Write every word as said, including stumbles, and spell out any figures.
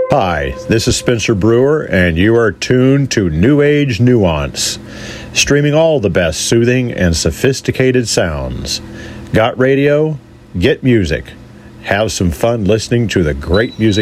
Hi, this is Spencer Brewer, and you are tuned to New Age Nuance, streaming all the best soothing and sophisticated sounds. Got radio? Get music. Have some fun listening to the great music